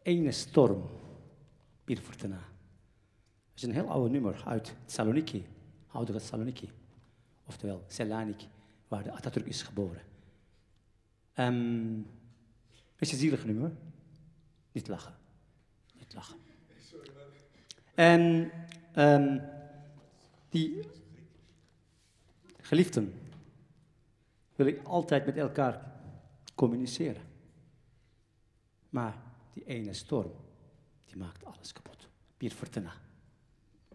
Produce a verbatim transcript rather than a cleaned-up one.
ene storm, Bir Fırtına. Dat is een heel oude nummer uit Thessaloniki, oudere Thessaloniki. Oftewel Selanik, waar de Atatürk is geboren. Um, is een zielig nummer. Niet lachen. Niet lachen. En um, die geliefden wil ik altijd met elkaar communiceren. Maar die ene storm, die maakt alles kapot. Bir Fırtına.